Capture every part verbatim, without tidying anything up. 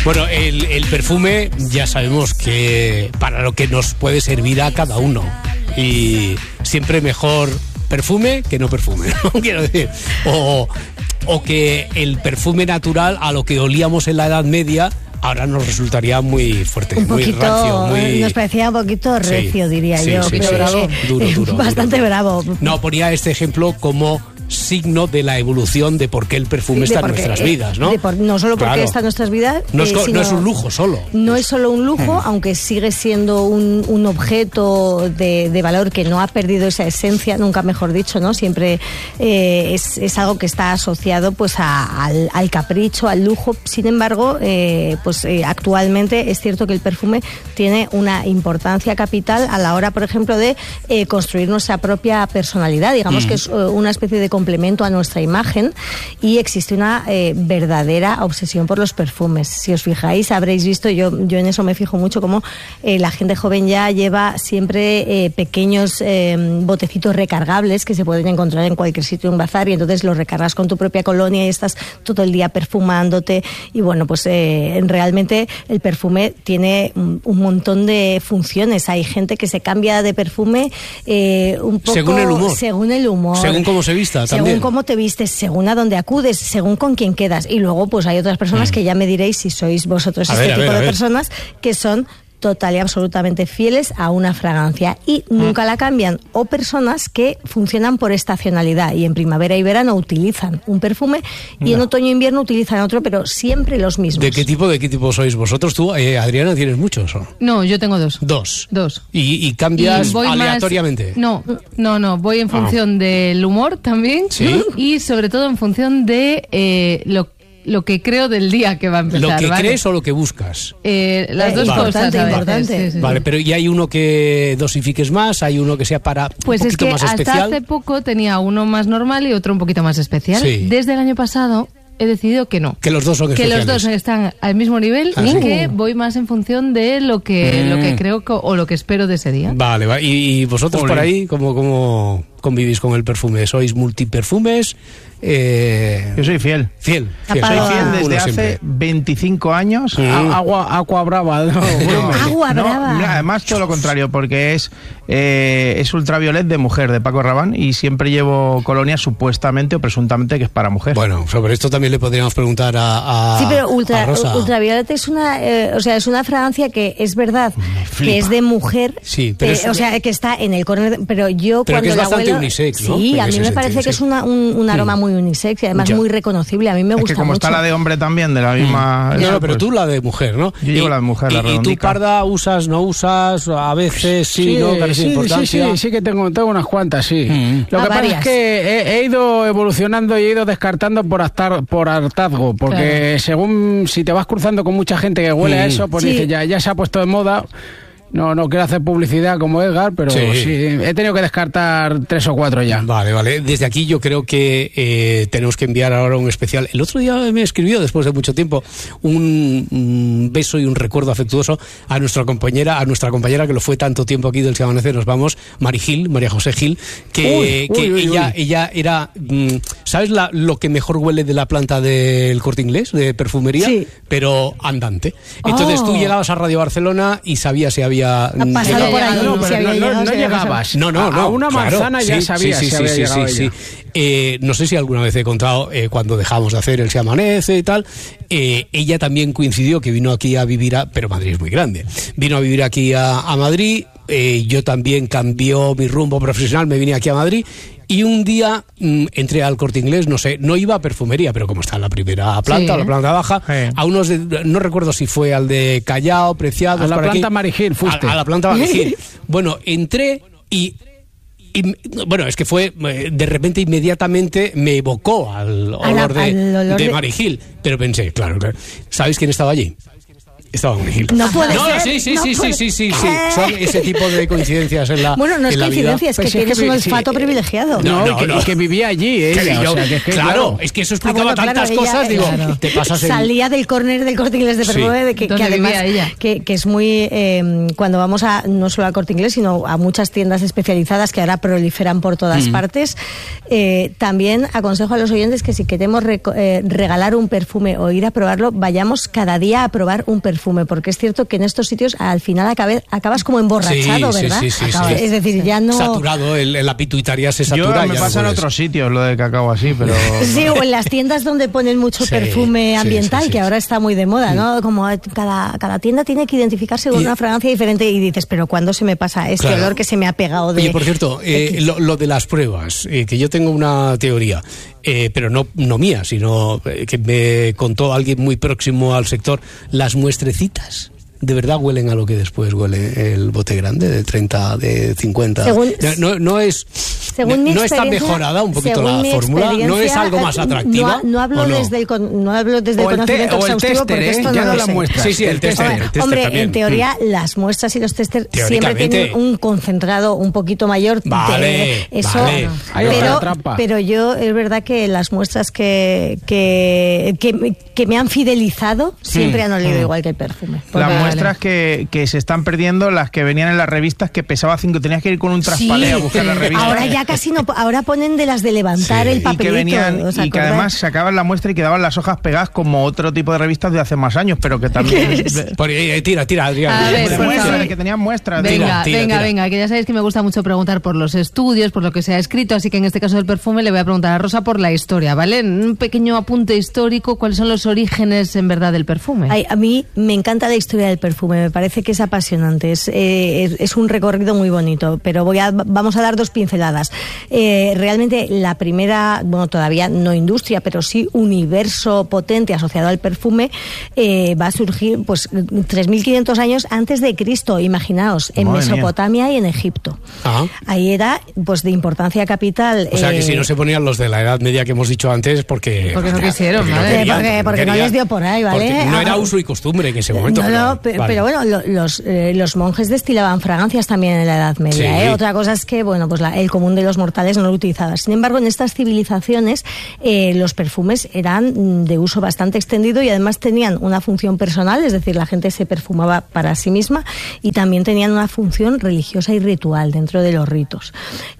Bueno, el, el perfume ya sabemos que para lo que nos puede servir a cada uno. Y siempre mejor perfume que no perfume, ¿no? Quiero decir. O, o que el perfume natural a lo que olíamos en la Edad Media ahora nos resultaría muy fuerte, un muy poquito, rancio, muy... nos parecía un poquito recio, sí, diría sí, yo. Sí, pero sí, bravo. sí. Duro, duro, Bastante duro. bravo. No, ponía este ejemplo como signo de la evolución de por qué el perfume Sí, está porque, en nuestras eh, vidas, ¿no? Por, no solo porque Claro. está en nuestras vidas, No es, eh, co- sino, no es un lujo solo. no es solo un lujo, Hmm. aunque sigue siendo un, un objeto de, de valor que no ha perdido esa esencia, nunca mejor dicho, ¿no? Siempre eh, es, es algo que está asociado pues a, al, al capricho, al lujo. Sin embargo, eh, pues eh, actualmente es cierto que el perfume tiene una importancia capital a la hora, por ejemplo, de eh, construir nuestra propia personalidad. Digamos Mm. que es eh, una especie de complemento a nuestra imagen, y existe una eh, verdadera obsesión por los perfumes. Si os fijáis, habréis visto, yo, yo en eso me fijo mucho, como eh, la gente joven ya lleva siempre eh, pequeños eh, botecitos recargables que se pueden encontrar en cualquier sitio, en un bazar, y entonces los recargas con tu propia colonia y estás todo el día perfumándote. Y bueno, pues eh, realmente el perfume tiene un, un montón de funciones. Hay gente que se cambia de perfume eh, un poco Según el humor. según el humor, Según cómo se vista según también. cómo te vistes, según a dónde acudes, según con quién quedas. Y luego pues hay otras personas Mm. que ya me diréis si sois vosotros A este ver, a tipo ver, a de ver. personas que son total y absolutamente fieles a una fragancia y nunca la cambian, o personas que funcionan por estacionalidad y en primavera y verano utilizan un perfume y en No. otoño e invierno utilizan otro, pero siempre los mismos. ¿De qué tipo, de qué tipo sois vosotros? Tú, eh, Adriana, ¿tienes muchos? ¿O? No, yo tengo dos. Dos. Dos. ¿Y, y cambias Y voy más- aleatoriamente? No, no, no. Voy en Ah. función del humor también. ¿Sí? Y sobre todo en función de eh, lo, lo que creo del día que va a empezar. ¿Lo que ¿vale? crees o lo que buscas? Eh, las Eh, dos Vale. cosas. importante, a veces, importante. sí, sí, sí. Vale, pero ¿y hay uno que dosifiques más? ¿Hay uno que sea para Pues un es poquito que más hasta especial? hace poco tenía uno más normal y otro un poquito más especial. Sí. Desde el año pasado he decidido que no. Que los dos son Que especiales. los dos están al mismo nivel ¿Ah, y sí? que voy más en función de lo que, Mm. lo que creo que- o lo que espero de ese día. Vale, va. ¿Y, y vosotros Ole. por ahí cómo, cómo convivís con el perfume? ¿Sois multiperfumes? Eh, Yo soy fiel. Fiel. Soy fiel. Soy Ah, fiel desde Uno hace siempre. veinticinco años. Mm. A- Agua, agua brava. No, Agua No, brava. mira, además todo lo contrario, porque es eh, es ultraviolet de mujer, de Paco Rabanne, y siempre llevo colonia supuestamente o presuntamente que es para mujer. Bueno, sobre esto también le podríamos preguntar a, a Sí, pero ultra, a Rosa. ultravioleta es una, eh, o sea, es una fragancia que es verdad flipa. que es de mujer, Sí, pero eh, es- o sea, que está en el corner, pero yo Pero cuando que es la bastante huelo- unisex, ¿no? Sí, En a mí ese me sentido, parece sí. que es una, un, un aroma Mm. muy unisex y además Ya. muy reconocible. A mí me es gusta que como mucho. está la de hombre también, de la misma... No, no, pero pues, tú la de mujer, ¿no? Yo llevo Y- la de mujer, y, la y tú, redondica. Parda, usas, no usas, a veces sí, ¿no? Carece de sí, sí, importancia. sí, sí que tengo, tengo unas cuantas, sí. Mm. Lo Ah, que pasa varias. es que he, he ido evolucionando y he ido descartando por, hartar- por hartazgo, porque según si te vas cruzando con mucha gente que huele a Mm. eso, pues Sí. dices, ya, ya se ha puesto de moda. No, no quiero hacer publicidad como Edgar, pero Sí. sí. he tenido que descartar tres o cuatro ya. Vale, vale. Desde aquí yo creo que eh, tenemos que enviar ahora un especial. El otro día me escribió, después de mucho tiempo, un, un beso y un recuerdo afectuoso a nuestra compañera, a nuestra compañera que lo fue tanto tiempo aquí del Se Amanece Nos Vamos, Mari Gil, María José Gil, que, Uy, que uy, uy, ella, uy. ella era, mm, ¿sabes la, lo que mejor huele de la planta del Corte Inglés, de perfumería? Sí. Pero andante. Entonces Oh. tú llegabas a Radio Barcelona y sabías si había... Ha pasado llegado- por ahí, No, si pero había no, llegado, no, si no había llegabas. No, no, A- no. A una claro, manzana ya sí, sabías sí, si sí, había sí, llegado sí, ella. sí. Eh, no sé si alguna vez he contado, eh, cuando dejamos de hacer el Se Amanece y tal, eh, ella también coincidió que vino aquí a vivir a... Pero Madrid es muy grande. Vino a vivir aquí a, a Madrid, eh, yo también cambió mi rumbo profesional, me vine aquí a Madrid. Y un día mm, entré al Corte Inglés, no sé, no iba a perfumería, pero como está en la primera planta, Sí, o la ¿eh? planta baja, Sí. a unos de, no recuerdo si fue al de Callao, Preciados, A la por aquí. planta Mari Gil fuiste. A, a la planta Mari Gil. Bueno, entré y... Y, bueno, es que fue, eh, de repente, inmediatamente me evocó al A la- olor, de, al olor de de- Mari Gil. Pero pensé, claro, claro, ¿sabéis quién estaba allí? Estaba muy Hitler. No puede no, ser. Sí, sí, no sí, puede... sí, sí, sí, sí. Son ese tipo de coincidencias en la Bueno, no es coincidencia, es que pues tienes es que, un olfato sí, privilegiado. No, No, y, que, no. y que vivía allí ella. Que yo, o sea, que es que, claro, claro, es que eso Ah, explicaba bueno, tantas claro, ella- cosas, digo, claro. te pasas en... Salía del córner del Corte Inglés de perfume, Sí. de que, que ¿Dónde además vivía ella? que, que es muy eh, cuando vamos a no solo al Corte Inglés sino a muchas tiendas especializadas que ahora proliferan por todas Mm. partes. Eh, también aconsejo a los oyentes que si queremos reco- eh, regalar un perfume o ir a probarlo, vayamos cada día a probar un perfume, porque es cierto que en estos sitios al final acabe, acabas como emborrachado, Sí, sí, ¿verdad? sí, sí, Acabas- sí. Es decir, ya no... Saturado, el, el- la pituitaria se Yo satura. me ya pasa no en puedes. otros sitios lo de cacao así, pero... Sí, o en las tiendas donde ponen mucho Sí, perfume sí, ambiental, sí, sí, que sí. ahora está muy de moda, ¿no? Como cada, cada tienda tiene que identificarse con Y- una fragancia diferente y dices, pero ¿cuándo se me pasa este Claro. olor que se me ha pegado de... Oye, por cierto, eh, X? lo, lo de las pruebas, eh, que yo tengo una teoría, eh, pero no, no mía, sino eh, que me contó alguien muy próximo al sector, las muestrecitas. ¿De verdad huelen a lo que después huele el bote grande de treinta, de cincuenta? Según- no, no es Según mi no está experiencia- mejorada un poquito según la mi fórmula, no es experiencia, algo más eh, atractiva. No, no hablo ¿o no? desde el con- no hablo desde el O el te- conocimiento o el exhaustivo tester, porque ¿eh? esto Ya no no lo la sé. muestras. Sí, sí, el tester, Hombre, el tester hombre, también. en teoría las muestras y los testers siempre Teóricamente. tienen un concentrado un poquito mayor. Vale, de eso, vale. Ahí está pero, la trampa. pero yo es verdad que las muestras que que, que, me- que me han fidelizado siempre han olido igual que el perfume. Las Vale. muestras que, que se están perdiendo, las que venían en las revistas que pesaba cinco, tenías que ir con un traspalé Sí. a buscar la revista. Ahora ya casi no, ahora ponen de las de levantar Sí. el y papelito. que venían ¿os y que acordáis? además sacaban la muestra y quedaban las hojas pegadas como otro tipo de revistas de hace más años, pero que también Por ahí, eh, tira, tira, Adrián. A ver, de por muestras, favor. que tenían muestras. Venga, Tira, tira, venga, tira. venga, que ya sabéis que me gusta mucho preguntar por los estudios, por lo que se ha escrito, así que en este caso del perfume le voy a preguntar a Rosa por la historia, ¿vale? Un pequeño apunte histórico, ¿cuáles son los orígenes en verdad del perfume? Ay, a mí me encanta la historia del perfume, me parece que es apasionante, es, eh, es, es un recorrido muy bonito, pero voy a, vamos a dar dos pinceladas. Eh, realmente la primera, bueno, todavía no industria, pero sí universo potente asociado al perfume, eh, va a surgir pues tres mil quinientos años antes de Cristo, imaginaos, en Madre mía. Mesopotamia y en Egipto. Ah. Ahí era pues de importancia capital. O sea que eh, si no se ponían los de la Edad Media que hemos dicho antes, porque... Porque no quisieron, porque ¿vale? querían, Porque- porque no querían. les dio por ahí, ¿vale? Porque no era Ah, uso y costumbre en ese momento. No, no, pero, pe- vale. pero bueno, lo- los, eh, los monjes destilaban fragancias también en la Edad Media. Sí. ¿eh? Otra cosa es que, bueno, pues la- el común de los mortales no lo utilizaba. Sin embargo, en estas civilizaciones eh, los perfumes eran mm, de uso bastante extendido y además tenían una función personal, es decir, la gente se perfumaba para sí misma y también tenían una función religiosa y ritual dentro de los ritos.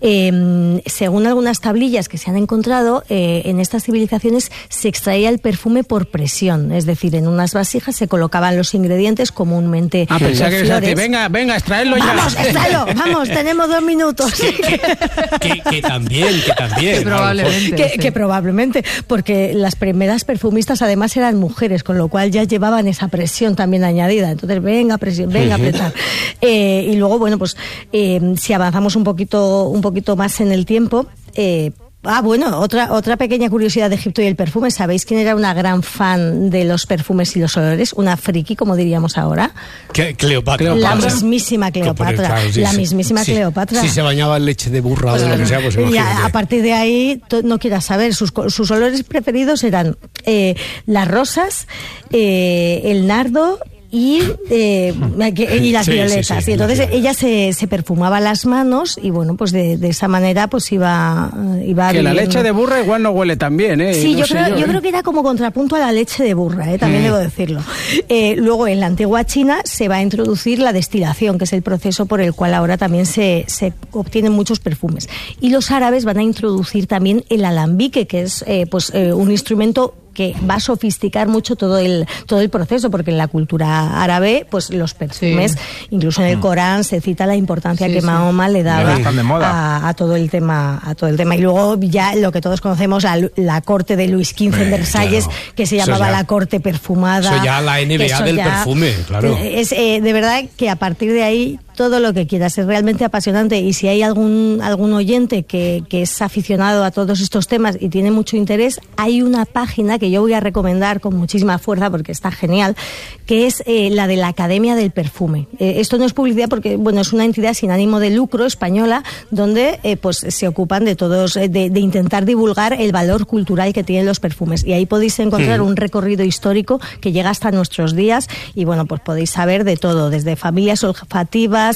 Eh, según algunas tablillas que se han encontrado, eh, en estas civilizaciones se extraía el perfume por presión, es decir, en unas vasijas se colocaban los ingredientes comúnmente Ah, pensaba que de ibas a decir, flores. venga, venga, extraerlo ya. Vamos, extraelo, vamos, tenemos dos minutos. que, que también, que también. Que probablemente. que, sí. que probablemente, porque las primeras perfumistas además eran mujeres, con lo cual ya llevaban esa presión también añadida. Entonces, venga, presión, venga, apretar. Eh, y luego, bueno, pues eh, si avanzamos un poquito, un poquito más en el tiempo, eh, Ah, bueno, otra otra pequeña curiosidad de Egipto y el perfume. ¿Sabéis quién era una gran fan de los perfumes y los olores? Una friki, como diríamos ahora. Que- Cleopatra. La Claro. mismísima Cleopatra. Claro, sí, la sí. mismísima Sí. Si Si se bañaba en leche de burra o de lo que sea, pues y a, imagínate. a partir de ahí, to- no quieras saber, sus, co- sus olores preferidos eran eh, las rosas, eh, el nardo y, eh, que- y las Sí, sí, violetas. sí, y entonces las violetas. ella se, se perfumaba las manos y bueno, pues de, de esa manera pues iba, eh, iba Que la viviendo. leche de burra igual no huele tan bien, ¿eh? Sí, No yo, sé creo, yo ¿eh? creo que era como contrapunto a la leche de burra, ¿eh? También Mm. debo decirlo. Eh, luego, en la antigua China se va a introducir la destilación, que es el proceso por el cual ahora también se, se obtienen muchos perfumes. Y los árabes van a introducir también el alambique, que es eh, pues eh, un instrumento que va a sofisticar mucho todo el todo el proceso, porque en la cultura árabe pues los perfumes, Sí. incluso en el Corán se cita la importancia Sí, que sí. Mahoma le daba Ahora están de moda. a, a todo el tema a todo el tema y luego ya lo que todos conocemos, la, la corte de Luis quince en Eh, Versalles, claro. que se Eso llamaba ya- la corte perfumada. eso ya la N B A Eso del ya- perfume, claro. Es eh, de verdad que a partir de ahí todo lo que quieras, es realmente apasionante. Y si hay algún, algún oyente que, que es aficionado a todos estos temas y tiene mucho interés, hay una página que yo voy a recomendar con muchísima fuerza porque está genial, que es eh, la de la Academia del Perfume. Eh, esto no es publicidad porque, bueno, es una entidad sin ánimo de lucro española donde eh, pues se ocupan de todos, de, de intentar divulgar el valor cultural que tienen los perfumes. Y ahí podéis encontrar mm. un recorrido histórico que llega hasta nuestros días y, bueno, pues podéis saber de todo, desde familias olfativas,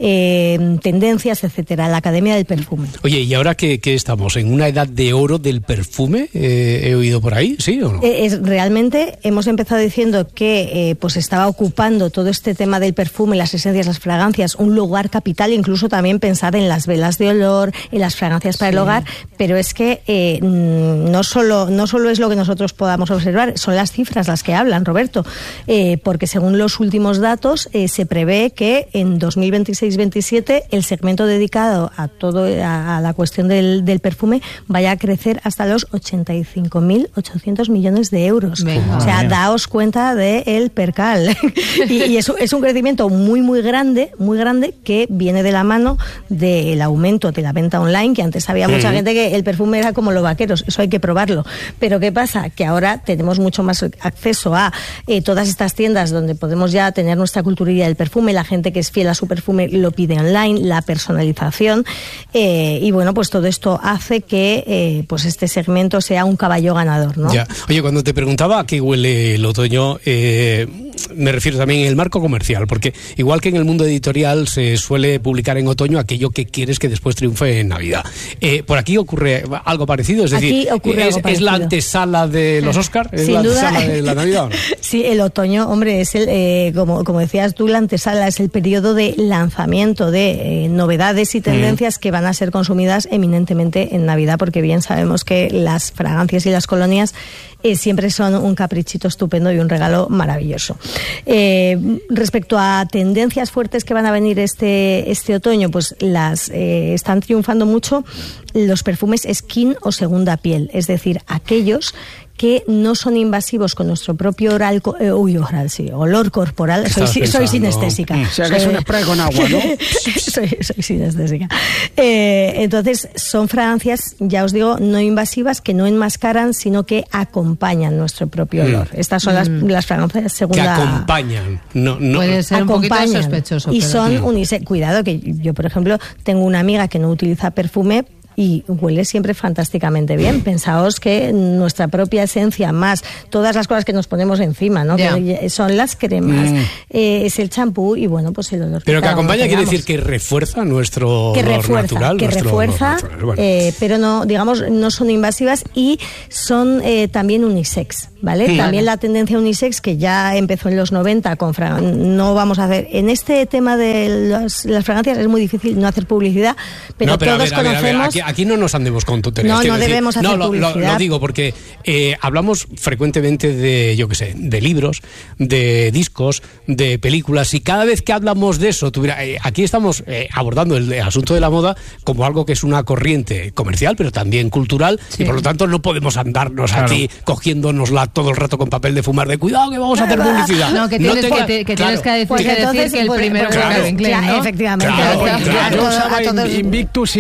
eh, tendencias, etcétera. La Academia del Perfume. Oye, ¿y ahora qué, qué estamos? ¿En una edad de oro del perfume? Eh, ¿He oído por ahí? ¿Sí o no? Eh, es, realmente hemos empezado diciendo que eh, pues estaba ocupando todo este tema del perfume, las esencias, las fragancias, un lugar capital, incluso también pensar en las velas de olor, en las fragancias para sí. el hogar, pero es que eh, no solo, no solo es lo que nosotros podamos observar, son las cifras las que hablan, Roberto, eh, porque según los últimos datos eh, se prevé que en dos mil veintiséis veintisiete el segmento dedicado a todo a, a la cuestión del, del perfume vaya a crecer hasta los ochenta y cinco mil ochocientos millones de euros. Venga. O sea, daos cuenta del percal. y y es, es un crecimiento muy, muy grande, muy grande, que viene de la mano del aumento de la venta online, que antes había mucha uh-huh. gente que el perfume era como los vaqueros, eso hay que probarlo. Pero ¿qué pasa? Que ahora tenemos mucho más acceso a eh, todas estas tiendas donde podemos ya tener nuestra culturilla del perfume, la gente que es fiel a su perfume lo pide online, la personalización, eh, y bueno, pues todo esto hace que eh, pues este segmento sea un caballo ganador, ¿no? Ya. Oye, cuando te preguntaba a qué huele el otoño, eh, me refiero también en el marco comercial, porque igual que en el mundo editorial se suele publicar en otoño aquello que quieres que después triunfe en Navidad. Eh, ¿Por aquí ocurre algo parecido? Es decir, ¿es, ¿es la antesala de los Oscars? ¿Es Sin la duda. antesala de la Navidad o no? Sí, el otoño, hombre, es el, eh, como, como decías tú, la antesala, es el periodo de lanzamiento de eh, novedades y tendencias mm. que van a ser consumidas eminentemente en Navidad, porque bien sabemos que las fragancias y las colonias eh, siempre son un caprichito estupendo y un regalo maravilloso. Eh, respecto a tendencias fuertes que van a venir este, este otoño, pues las eh, están triunfando mucho los perfumes skin o segunda piel, es decir, aquellos que no son invasivos con nuestro propio oral, eh, uy, oral, sí, olor corporal. Soy, soy sinestésica. O sea, que soy, es un spray con agua, ¿no? soy, soy sinestésica. Eh, entonces, son fragancias, ya os digo, no invasivas, que no enmascaran, sino que acompañan nuestro propio mm. olor. Estas son las, mm. las fragancias segunda... Que acompañan. No, no. Puede ser acompañan, un poquito sospechoso. Y pero... son mm. unisex. Cuidado, que yo, por ejemplo, tengo una amiga que no utiliza perfume, y huele siempre fantásticamente bien. Pensaos que nuestra propia esencia, más todas las cosas que nos ponemos encima, ¿no? Yeah. Que son las cremas, mm. eh, es el champú y, bueno, pues el olor. Pero que, que acompaña quiere decir que refuerza nuestro que olor refuerza, natural. Que refuerza, natural, bueno. eh, pero no, digamos, no son invasivas y son eh, también unisex, ¿vale? Mm. También la tendencia unisex, que ya empezó en los noventa con fra- no vamos a hacer, en este tema de los, las fragancias es muy difícil no hacer publicidad, pero, no, pero todos a ver, conocemos... A ver, a ver, aquí, aquí no nos andemos con tonterías. No, no decir, debemos hacer no, lo, publicidad. Lo, lo digo porque eh, hablamos frecuentemente de, yo qué sé, de libros, de discos, de películas, y cada vez que hablamos de eso, tuviera, eh, aquí estamos eh, abordando el, el asunto de la moda como algo que es una corriente comercial, pero también cultural, sí. y por lo tanto no podemos andarnos claro. aquí cogiéndonosla todo el rato con papel de fumar, de cuidado que vamos a hacer publicidad. No, que tienes, no tenga, que, te, que, claro. tienes que decir, pues que, entonces, decir que el pues, primero pues, fue claro, Calvin Klein, ¿no? Efectivamente. Claro, claro, claro. Yo usaba todos... Invictus y,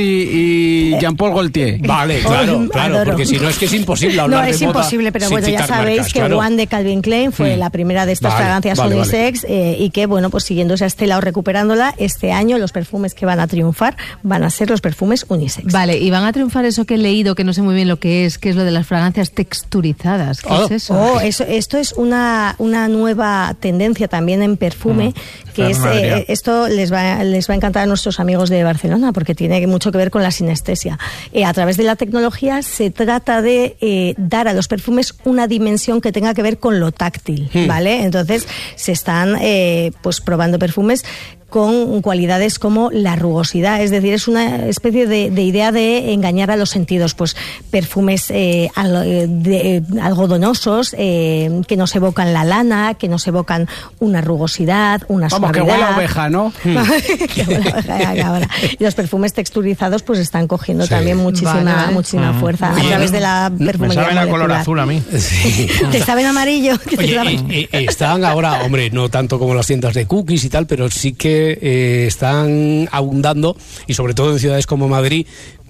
y Jean-Paul Gaultier. Vale, claro, oh, claro, adoro. Porque si no es que es imposible hablar no, de es moda. No, es imposible, pero bueno, ya sabéis marcas, que claro. One de Calvin Klein fue mm. la primera de estas vale, fragancias vale, unisex vale. Eh, y que, bueno, pues siguiendo esa estela o recuperándola, este año los perfumes que van a triunfar van a ser los perfumes unisex. Vale, y van a triunfar eso que he leído, que no sé muy bien lo que es, que es lo de las fragancias texturizadas. ¿Qué oh. es eso? Oh, eso, esto es una, una nueva tendencia también en perfume, mm. que es, eh, esto les va, les va a encantar a nuestros amigos de Barcelona, porque tiene mucho que ver con la sinestesia. Eh, a través de la tecnología se trata de eh, dar a los perfumes una dimensión que tenga que ver con lo táctil, mm. ¿vale? Entonces se están eh, pues probando perfumes con cualidades como la rugosidad, es decir, es una especie de, de idea de engañar a los sentidos, pues perfumes eh, al, de, algodonosos eh, que nos evocan la lana, que nos evocan una rugosidad, una Vamos, suavidad. que huele a oveja, ¿no? que huele a oveja ahora. Y los perfumes texturizados pues están cogiendo sí. también muchísima, vale, vale. muchísima uh-huh. fuerza Bien. a través de la perfumería. Me saben a color azul a mí. Sí. ¿Te saben amarillo? Oye, eh, eh, están ahora, hombre, no tanto como las tiendas de cookies y tal, pero sí que que eh, están abundando, y sobre todo en ciudades como Madrid,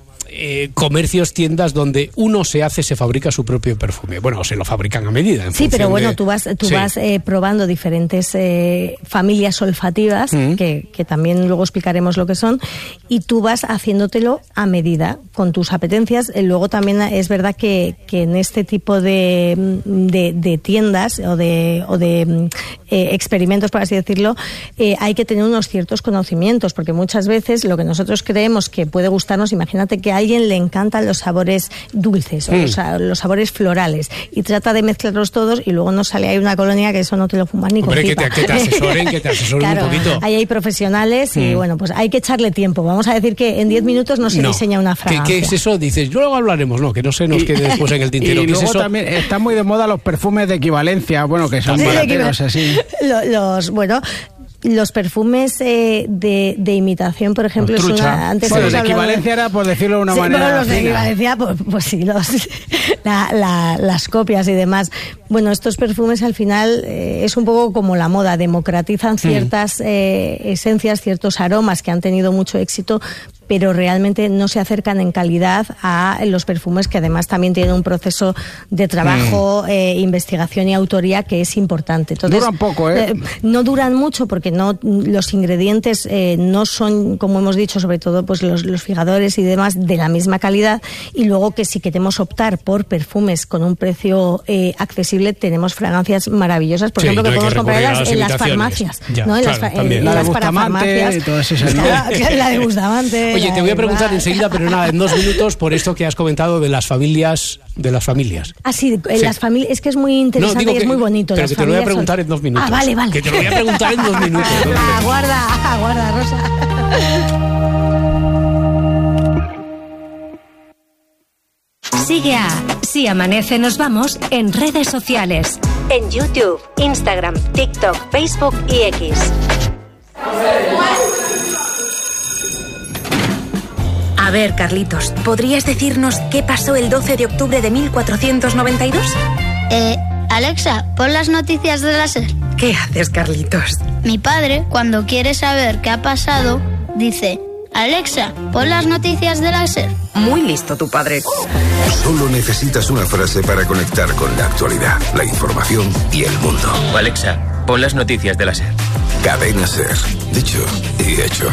Eh, comercios, tiendas donde uno se hace, se fabrica su propio perfume. Bueno, se lo fabrican a medida. En sí, pero bueno, de... tú vas, tú sí. vas eh, probando diferentes eh, familias olfativas, mm. que, que también luego explicaremos lo que son, y tú vas haciéndotelo a medida, con tus apetencias. Eh, luego también es verdad que, que en este tipo de, de, de tiendas o de, o de eh, experimentos, por así decirlo, eh, hay que tener unos ciertos conocimientos, porque muchas veces lo que nosotros creemos que puede gustarnos, imagínate que a alguien le encantan los sabores dulces, mm. o los, los sabores florales, y trata de mezclarlos todos y luego nos sale ahí una colonia que eso no te lo fumas ni Hombre, con que te, que te asesoren, que te asesoren claro, un poquito. Ahí hay profesionales mm. y bueno, pues hay que echarle tiempo. Vamos a decir que en diez minutos no se no. diseña una fragancia. ¿Qué, ¿Qué es eso? Dices, luego hablaremos, no, que no se nos quede después en el tintero. Y ¿Qué luego es eso? También está muy de moda los perfumes de equivalencia, bueno, que son sí, barateros así. Los, los, bueno... Los perfumes eh, de, de imitación, por ejemplo, es una... Antes bueno, hemos de hablado equivalencia era, por decirlo de una sí, manera bueno, los de fina. equivalencia, pues, pues sí, los, la, la, las copias y demás. Bueno, estos perfumes al final eh, es un poco como la moda, democratizan ciertas mm. eh, esencias, ciertos aromas que han tenido mucho éxito, pero realmente no se acercan en calidad a los perfumes que además también tienen un proceso de trabajo, mm. eh, investigación y autoría que es importante. Entonces, duran poco, ¿eh? eh no duran mucho porque no los ingredientes eh, no son, como hemos dicho, sobre todo pues los, los fijadores y demás, de la misma calidad, y luego que si queremos optar por perfumes con un precio eh, accesible, tenemos fragancias maravillosas, por sí, ejemplo, que podemos que comprar en las, en las farmacias, ya, ¿no? En claro, las, en, en la las de parafarmacias. Y todas esas, ¿no? La de Bustamante. Oye, te voy a preguntar enseguida, pero nada, en dos minutos, por esto que has comentado de las familias, de las familias. Ah, sí, en sí. las familias, es que es muy interesante no, y es que, muy bonito. Pero las que te lo voy a preguntar son... en dos minutos. Ah, vale, vale. Que te lo voy a preguntar en dos minutos. Aguarda, aguarda, Rosa. Sigue a Si Amanece Nos Vamos en redes sociales. En YouTube, Instagram, TikTok, Facebook y X. A ver, Carlitos, ¿podrías decirnos qué pasó el doce de octubre de mil cuatrocientos noventa y dos? Eh, Alexa, pon las noticias de la SER. ¿Qué haces, Carlitos? Mi padre, cuando quiere saber qué ha pasado, dice: Alexa, pon las noticias de la SER. Muy listo tu padre. Solo necesitas una frase para conectar con la actualidad, la información y el mundo. Alexa, pon las noticias de la SER. Cadena SER. Dicho y hecho.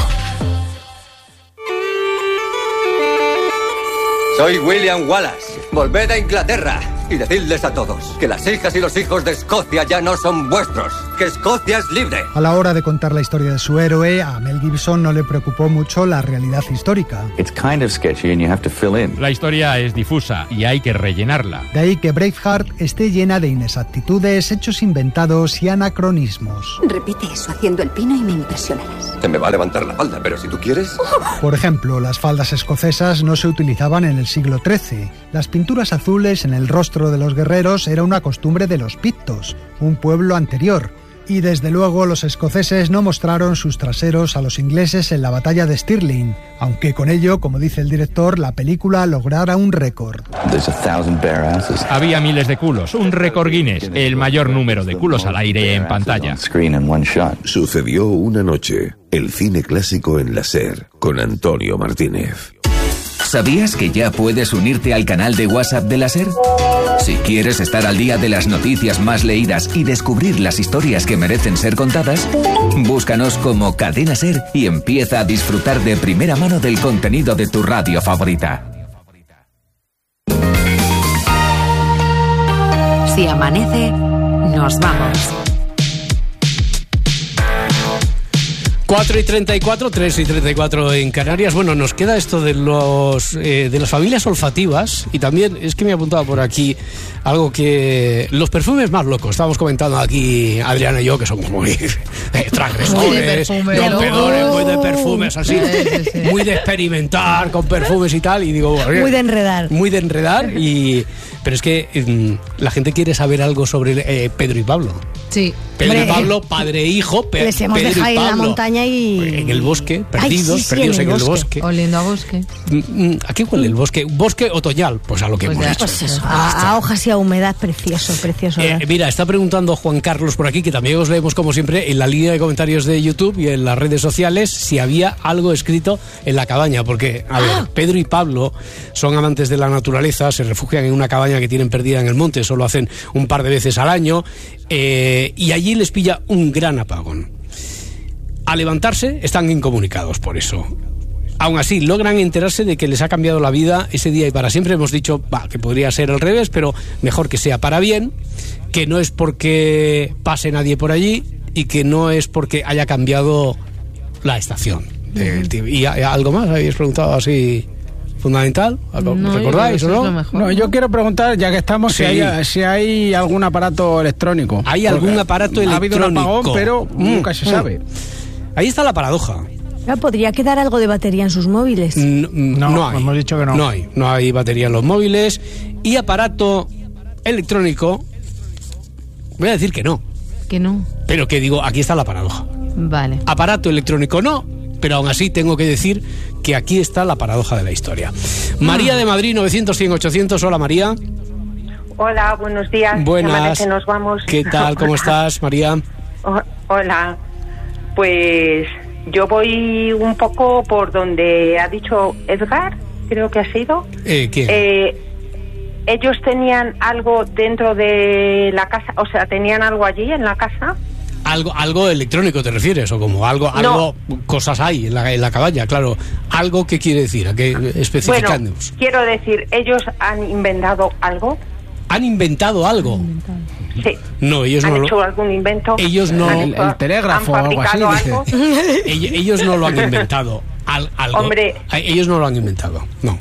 Soy William Wallace. Volved a Inglaterra y decidles a todos que las hijas y los hijos de Escocia ya no son vuestros, que Escocia es libre. A la hora de contar la historia de su héroe, a Mel Gibson no le preocupó mucho la realidad histórica. It's kind of sketchy and you have to fill in. La historia es difusa y hay que rellenarla. De ahí que Braveheart esté llena de inexactitudes, hechos inventados y anacronismos. Repite eso haciendo el pino y me impresionarás. Se me va a levantar la falda, pero si tú quieres... Por ejemplo, las faldas escocesas no se utilizaban en el siglo trece. Las pinturas azules en el rostro de los guerreros era una costumbre de los pictos, un pueblo anterior. Y desde luego los escoceses no mostraron sus traseros a los ingleses en la batalla de Stirling, aunque con ello, como dice el director, la película lograra un récord. Había miles de culos, un récord Guinness, el mayor número de culos al aire en pantalla. Sucedió una noche, el cine clásico en la SER, con Antonio Martínez. ¿Sabías que ya puedes unirte al canal de WhatsApp de la SER? Si quieres estar al día de las noticias más leídas y descubrir las historias que merecen ser contadas, búscanos como Cadena SER y empieza a disfrutar de primera mano del contenido de tu radio favorita. Si amanece, nos vamos. cuatro y treinta y cuatro, tres y treinta y cuatro en Canarias. Bueno, nos queda esto de los eh, de las familias olfativas, y también es que me he apuntado por aquí algo que... Los perfumes más locos. Estábamos comentando aquí Adriana y yo, que somos muy eh, transgresores, rompedores, muy de perfumes así, sí, sí, sí. muy de experimentar con perfumes y tal, y digo... Muy de enredar. Muy de enredar, y Pero es que mm, la gente quiere saber algo sobre eh, Pedro y Pablo. Sí. Pedro Hombre, y Pablo, padre e hijo. Pe- les hemos Pedro y dejado en la Pablo, montaña y... en el bosque, perdidos, Ay, sí, sí, perdidos en en el el bosque. bosque. Oliendo a bosque. Mm, ¿A qué huele el bosque? ¿Bosque otoñal? Pues a lo que Pues hemos ya, dicho. Pues eso, a, a hojas y a humedad, precioso, precioso. Eh, mira, está preguntando Juan Carlos por aquí, que también os leemos como siempre en la línea de comentarios de YouTube y en las redes sociales, si había algo escrito en la cabaña, porque, a ver, Pedro y Pablo son amantes de la naturaleza, se refugian en una cabaña que tienen perdida en el monte, solo hacen un par de veces al año, eh, y allí les pilla un gran apagón. Al levantarse están incomunicados por eso. Aún así, logran enterarse de que les ha cambiado la vida ese día y para siempre. Hemos dicho bah, que podría ser al revés, pero mejor que sea para bien, que no es porque pase nadie por allí y que no es porque haya cambiado la estación. del tiempo. ¿Y a- a algo más? ¿Habéis preguntado así fundamental? ¿Algo- No, ¿Recordáis yo o creo que no? eso es lo No, yo quiero preguntar, ya que estamos, Sí. si, hay, si hay algún aparato electrónico. ¿Hay algún Porque aparato Ha electrónico? habido un apagón, pero Mm, nunca se mm. sabe. Ahí está la paradoja. Ya, podría quedar algo de batería en sus móviles. No, no hay. hemos dicho que no. No hay. No hay batería en los móviles. Y aparato electrónico, voy a decir que no. Que no. Pero que digo, aquí está la paradoja. Vale. Aparato electrónico no, pero aún así tengo que decir que aquí está la paradoja de la historia. María de Madrid, novecientos, cien, ochocientos. Hola, María. Hola, buenos días. Buenas. Amanece, nos vamos. ¿Qué tal? ¿Cómo estás, María? O- Hola. Pues yo voy un poco por donde ha dicho Edgar, creo que ha sido. Eh, ¿Quién? Eh, ellos tenían algo dentro de la casa, o sea, tenían algo allí en la casa. Algo, algo electrónico te refieres, o como algo, algo, cosas hay en la, en la cabaña, claro. Algo que quiere decir, a qué especificamos. Bueno, quiero decir, ellos han inventado algo. ¿Han inventado algo? Sí. No, ellos ¿Han no hecho lo, algún invento? ellos no, ¿Han hecho- ¿Han fabricado algo? Ell- ellos no lo han inventado. Al- algo. Hombre. A- ellos no lo han inventado, no.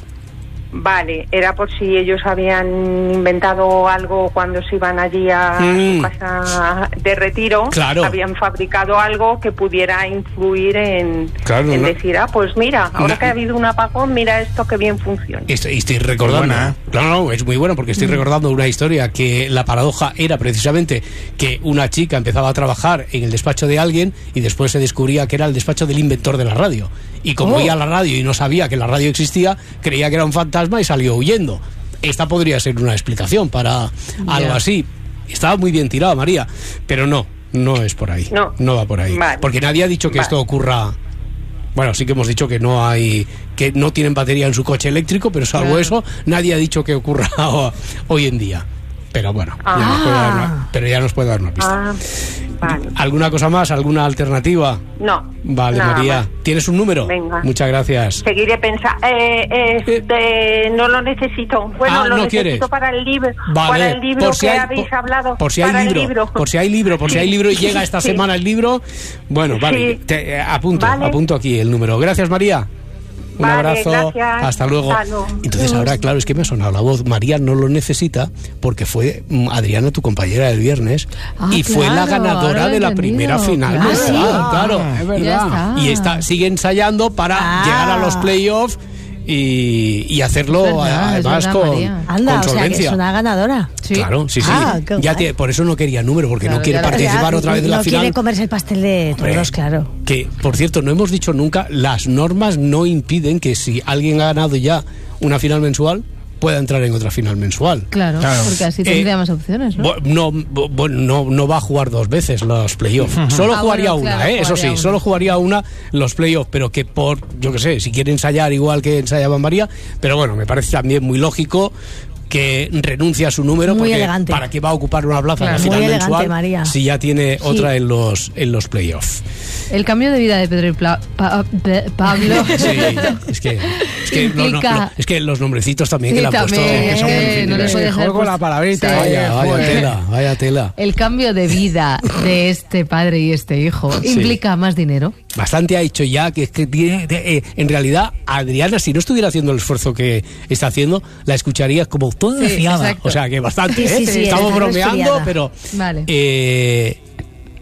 Vale, era por si ellos habían inventado algo cuando se iban allí a Mm. su casa de retiro. Claro. Habían fabricado algo que pudiera influir en, Claro, en no. decir, ah, pues mira, ahora No. que ha habido un apagón, mira esto que bien funciona. Estoy, estoy recordando. Buena, ¿eh? No, no, es muy bueno porque estoy recordando una historia que la paradoja era precisamente que una chica empezaba a trabajar en el despacho de alguien y después se descubría que era el despacho del inventor de la radio. Y como Oh. oía la radio y no sabía que la radio existía, creía que era un fantasma y salió huyendo. Esta podría ser una explicación para algo Ya. así. Estaba muy bien tirado, María, pero no, no es por ahí. No. va por ahí. Vale. Porque nadie ha dicho que Vale. esto ocurra. Bueno, sí que hemos dicho que no hay, que no tienen batería en su coche eléctrico, pero salvo Claro. eso, nadie ha dicho que ocurra ho- hoy en día. Pero bueno, ya Ah. nos puede dar una, pero ya nos puede dar una pista. Ah, vale. ¿Alguna cosa más? ¿Alguna alternativa? No. Vale, nada María. más. ¿Tienes un número? Venga. Muchas gracias. Seguiré pensando. Eh, eh, de- no lo necesito. Bueno, Ah, lo ¿no necesito quieres? para el libro. Vale, para el libro por si que hay- habéis por- hablado. Por si hay para el libro, por si hay libro, por si hay Sí. libro y llega esta Sí. semana el libro. Bueno, vale, Sí. te, eh, apunto, Vale. apunto aquí el número. Gracias, María. Un Vale, abrazo. gracias. Hasta luego. Hasta luego. Entonces ahora, claro, es que me ha sonado la voz. María no lo necesita porque fue mm, Adriana, tu compañera del viernes, Ah, y fue la claro, ganadora ahora lo he de la entendido. primera final. Claro. mensual, Ah, sí. claro. Es verdad. Ya está. Y está, sigue ensayando para Ah. llegar a los playoffs y, y hacerlo Es verdad, es además verdad, con, María. Anda, con o sea, que solvencia. es una ganadora. Claro, sí, sí. Ah, qué ya guay. tiene- por eso no quería número, porque Claro, no quiere ya lo- participar Ya, otra vez de la no final. quiere comerse el pastel de Hombre, todos, claro. Que, por cierto, no hemos dicho nunca, las normas no impiden que si alguien ha ganado ya una final mensual, pueda entrar en otra final mensual. Claro, Claro. porque así Eh, tendría más opciones, ¿no? Bo- No, bo- bo- no, no va a jugar dos veces los playoffs. Solo Ah, jugaría bueno, una, claro, ¿eh? Eso sí, jugaría una. solo jugaría una los playoffs, pero que por, yo qué sé, si quiere ensayar igual que ensayaba María, pero bueno, me parece también muy lógico que renuncie a su número Muy porque elegante. para qué va a ocupar una plaza Claro. en la final Muy elegante, mensual María. si ya tiene Sí. otra en los en los playoffs. El cambio de vida de Pedro y Pla- Pa- Pe- Pablo. Sí, es que, es que, no, no, Implica- no, es que los nombrecitos también Sí, que le han también, puesto es que son que muy no difíciles. les puede dejar Juego con pues- la palabrita. Sí. Vaya, vaya Joder. tela, vaya tela. El cambio de vida de este padre y este hijo Sí. implica más dinero. Bastante ha hecho ya, que es que tiene, de- eh, en realidad, Adriana, si no estuviera haciendo el esfuerzo que está haciendo, la escucharías como toda Sí, resfriada. exacto. O sea, que bastante, Sí, sí, ¿eh? sí, Estamos está bromeando, resfriada. pero... Vale. Eh,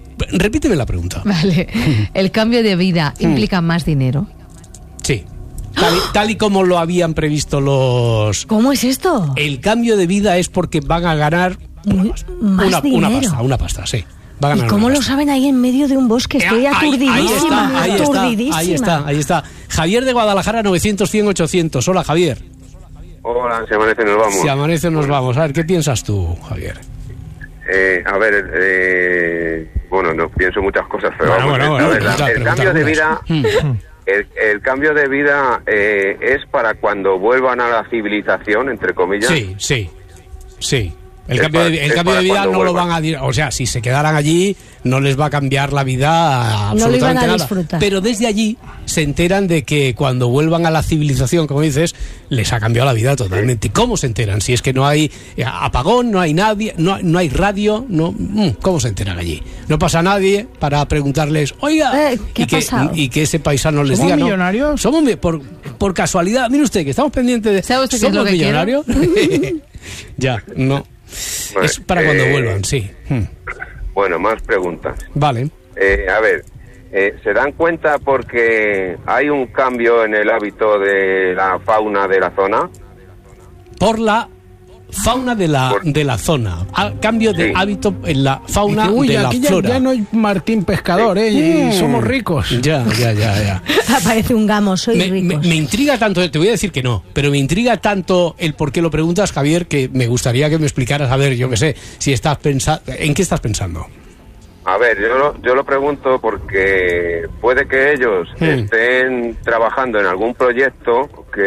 repíteme la pregunta. Vale. El cambio de vida implica más dinero. Sí. Tal y, tal y como lo habían previsto los... ¿Cómo es esto? El cambio de vida es porque van a ganar una, Más una, dinero. una pasta, una pasta, sí. Va a ¿Y ganar cómo una lo pasta. saben ahí en medio de un bosque? Estoy Eh, ahí- aturdidísima, ahí está, ahí está, aturdidísima. ahí está, ahí está. Javier de Guadalajara, novecientos, cien, ochocientos. Hola, Javier. Hola, si amanece nos vamos. Si amanece nos vamos. A ver, ¿qué piensas tú, Javier? Eh, a ver, eh, bueno, no pienso muchas cosas, pero Bueno, vamos, bueno, a bueno, ver, pregunta, el pregunta cambio de vida, algunas. el, el cambio de vida eh, es para cuando vuelvan a la civilización, entre comillas. Sí, sí, sí. El Es cambio, para- de, el es cambio de para vida cuando no lo vuelvan. van a... di- O sea, si se quedaran allí, no les va a cambiar la vida No lo iban absolutamente a nada. disfrutar. Pero desde allí se enteran de que cuando vuelvan a la civilización, como dices, les ha cambiado la vida totalmente. ¿Y cómo se enteran? Si es que no hay eh, apagón, no hay nadie, no, no hay radio, no, mm, ¿cómo se enteran allí? No pasa nadie para preguntarles, oiga, Eh, ¿qué y, ha que, pasado? y que ese paisano les ¿Somos diga, ¿no? millonarios? Somos mi- por, por casualidad, mire usted que estamos pendientes de... ¿Sabe usted qué es ¿Somos lo que quiero? millonarios? Ya, no. Vale, Es para cuando eh, vuelvan, sí. Hmm. Bueno, más preguntas. Vale. Eh, a ver, eh, ¿se dan cuenta porque hay un cambio en el hábito de la fauna de la zona? Por la fauna de la, de la zona. A cambio de Sí. hábito en la fauna Dice, uy, de la aquí ya, flora. ya no hay Martín Pescador, ¿eh? Y Mm. somos ricos. Ya, ya, ya, ya. Aparece un gamo, soy Me, me- ricos. me intriga tanto, te voy a decir que no, pero me intriga tanto el por qué lo preguntas, Javier, que me gustaría que me explicaras, a ver, yo qué sé, si estás pensando, ¿en qué estás pensando? A ver, yo lo, yo lo pregunto porque puede que ellos Hmm. estén trabajando en algún proyecto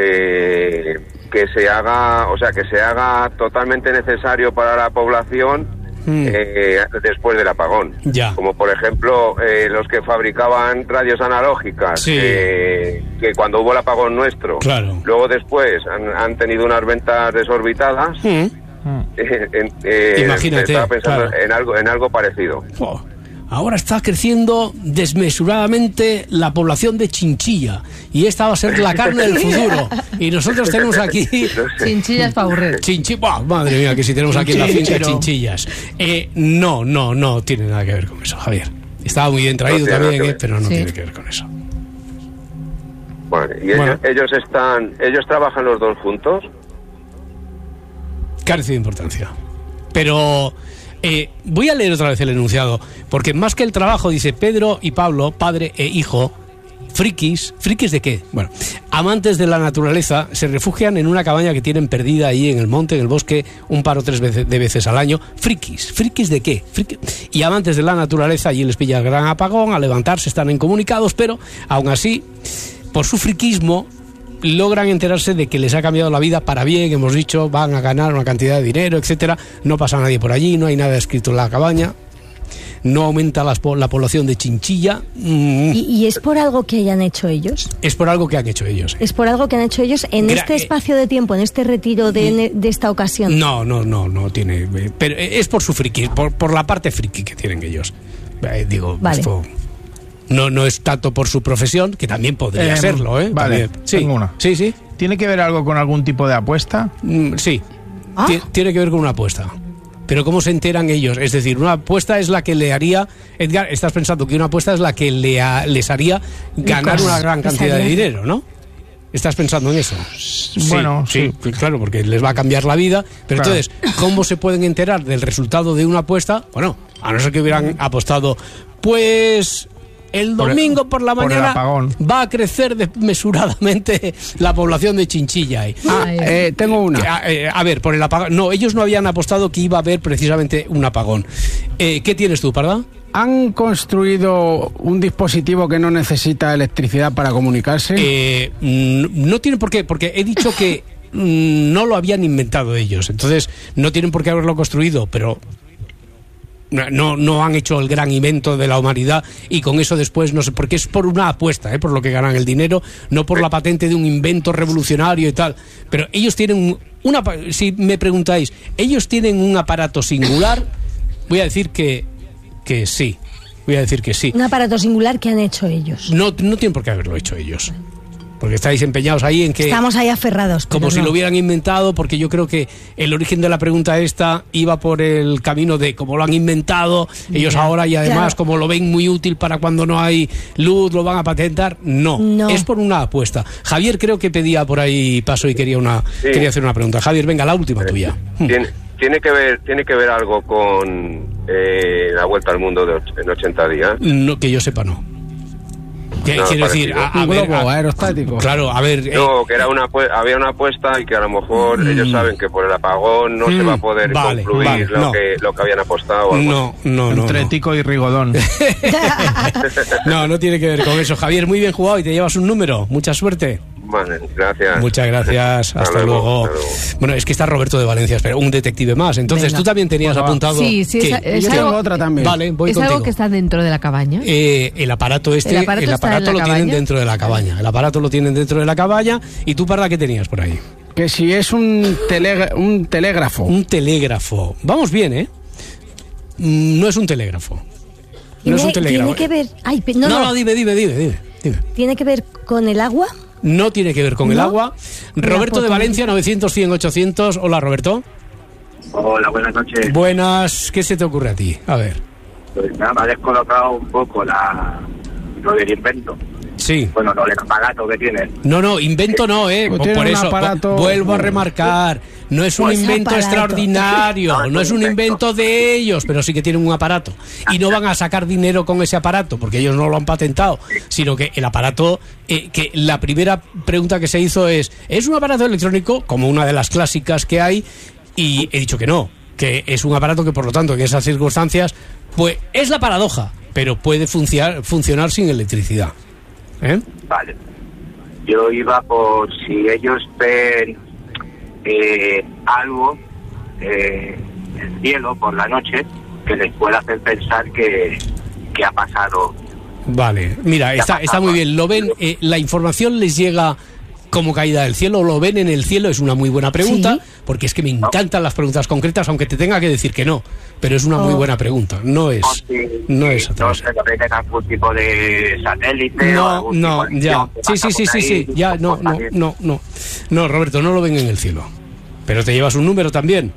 que, que se haga, o sea, que se haga totalmente necesario para la población Hmm. eh, después del apagón. Ya. Como por ejemplo eh, los que fabricaban radios analógicas, Sí. eh, que cuando hubo el apagón nuestro, Claro. luego después han, han tenido unas ventas desorbitadas. Hmm. Eh, en- eh, Imagínate, estaba pensando claro. en algo en algo parecido. Oh, ahora está creciendo desmesuradamente la población de Chinchilla y esta va a ser la carne del futuro. Y nosotros tenemos aquí... Chinchillas para aburrir. Chinchi- Buah, madre mía, que si tenemos aquí en la finca Chinchero. chinchillas. Eh, no, no, no tiene nada que ver con eso, Javier. Estaba muy bien traído No tiene nada también, que eh, ver. pero no Sí. tiene que ver con eso. Bueno, y Bueno. ellos, ellos están, ellos trabajan los dos juntos. Carece de importancia. Pero eh, voy a leer otra vez el enunciado, porque más que el trabajo, dice Pedro y Pablo, padre e hijo, frikis, ¿frikis de qué? Bueno, amantes de la naturaleza, se refugian en una cabaña que tienen perdida ahí en el monte, en el bosque, un par o tres veces, de veces al año. Frikis, ¿frikis de qué? Friki- Y amantes de la naturaleza, allí les pilla el gran apagón, al levantarse están incomunicados, pero aún así, por su friquismo, logran enterarse de que les ha cambiado la vida para bien, hemos dicho, van a ganar una cantidad de dinero, etcétera. No pasa nadie por allí, no hay nada escrito en la cabaña, no aumenta las po- la población de Chinchilla. Mm, ¿Y, y es por algo que hayan hecho ellos? es por algo que han hecho ellos. ¿Es por algo que han hecho ellos en Gra- este eh, espacio de tiempo, en este retiro de, de esta ocasión? No, no, no, no tiene. eh, Pero es por su friki, por, por la parte friki que tienen ellos. Eh, digo, Vale. esto no, no es tanto por su profesión, que también podría Eh, serlo, ¿eh? Vale, También. Sí, tengo una. sí, sí. ¿Tiene que ver algo con algún tipo de apuesta? Mm, sí. Ah. Ti- Tiene que ver con una apuesta. Pero ¿cómo se enteran ellos? Es decir, una apuesta es la que le haría... Edgar, estás pensando que una apuesta es la que le ha- les haría ganar Ricos. una gran Les cantidad de haría- dinero, ¿no? ¿Estás pensando en eso? Bueno, sí, sí. claro, porque les va a cambiar la vida. Pero Claro. entonces, ¿cómo se pueden enterar del resultado de una apuesta? Bueno, a no ser que hubieran apostado, pues... El Por el- domingo por la por el mañana apagón. va a crecer desmesuradamente la población de Chinchilla. ahí. Ah, eh, tengo una. Que, a, eh, a ver, por el apagón. No, ellos no habían apostado que iba a haber precisamente un apagón. Eh, ¿Qué tienes tú, Parda? ¿Han construido un dispositivo que no necesita electricidad para comunicarse? Eh, mm, no tienen por qué, porque he dicho que mm, no lo habían inventado ellos. Entonces, no tienen por qué haberlo construido, pero no, no, no han hecho el gran invento de la humanidad y con eso después, no sé, porque es por una apuesta, ¿eh? Por lo que ganan el dinero, no por la patente de un invento revolucionario y tal. Pero ellos tienen un- una, pa- si me preguntáis, ellos tienen un aparato singular, voy a decir que, que sí, voy a decir que sí. Un aparato singular que han hecho ellos. No, no tienen por qué haberlo hecho ellos. porque estáis empeñados ahí en que... Estamos ahí aferrados. Como si no. lo hubieran inventado, porque yo creo que el origen de la pregunta esta iba por el camino de cómo lo han inventado, ellos Ya, ahora y además claro. como lo ven muy útil para cuando no hay luz, lo van a patentar. No, No. es por una apuesta. Javier creo que pedía por ahí paso y quería una Sí. quería hacer una pregunta. Javier, venga, la última tuya. Tiene, tiene que ver tiene que ver algo con eh, la vuelta al mundo de och- en ochenta días. No, que yo sepa, no. Que, No, quiero decir, parecido. a, a Un ver, globo a- aerostático. Claro, a ver. eh, No, que era una apue- había una apuesta y que a lo mejor Mm. ellos saben que por el apagón no Mm, se va a poder vale, concluir vale, lo, no. que, lo que habían apostado. o algo no, no, no, Entre no. Tico y Rigodón. No, no tiene que ver con eso. Javier, muy bien jugado y te llevas un número. Mucha suerte. Vale, gracias. Muchas gracias. Hasta, luego, luego. hasta luego. Bueno, es que está Roberto de Valencia, espera, un detective más. Entonces, Venga. tú también tenías Bueno, va. apuntado. Sí, sí, ¿qué? es, es Yo algo, tengo otra también. Vale, voy es contigo. algo que está dentro de la cabaña. Eh, el aparato este, ¿El el aparato aparato, está en la lo tienen cabaña? dentro de la cabaña. El aparato lo tienen dentro de la cabaña. ¿Y tú, Parda, qué tenías por ahí? Que si es un, teleg- un telégrafo. Un telégrafo. Vamos bien, ¿eh? Mm, No es un telégrafo. No es un Tiene, telégrafo. tiene que ver... Ay, pe- no, No, no, no, dime, dime, dime, dime. dime. ¿Tiene que ver con el agua? No tiene que ver con el ¿No? agua. Roberto de potencia. Valencia, novecientos, cien, ochocientos. Hola, Roberto. Hola, buenas noches. Buenas. ¿Qué se te ocurre a ti? A ver. Pues nada, me ha descolocado un poco la lo del invento. Sí. Bueno, no, el aparato que tiene. No, no, invento no, ¿eh? Pues Por tiene un eso, aparato- vuelvo a remarcar. No es un Pues invento aparato. extraordinario, No, no es un invento de ellos, pero sí que tienen un aparato. Y no van a sacar dinero con ese aparato, porque ellos no lo han patentado, sino que el aparato, eh, que la primera pregunta que se hizo es, ¿es un aparato electrónico? Como una de las clásicas que hay, y he dicho que no, que es un aparato que por lo tanto en esas circunstancias, pues es la paradoja, pero puede funcionar, funcionar sin electricidad. ¿Eh? Vale. Yo iba por si ellos ven eh, algo eh, en el cielo por la noche que les pueda hacer pensar que, que ha pasado. Vale, mira, está, está muy bien. Lo ven, eh, la información les llega como caída del cielo, lo ven en el cielo, es una muy buena pregunta, Sí. porque es que me encantan las preguntas concretas, aunque te tenga que decir que no, pero es una muy Oh. buena pregunta, no es, O si, no si es otra no cosa. sé, que ven algún tipo de satélite o No, algún no, tipo de ya, acción que sí, pasa sí, sí, por sí, sí, ahí, ya, no, no, comportamiento. no, no, no, Roberto, no lo ven en el cielo, pero te llevas un número también.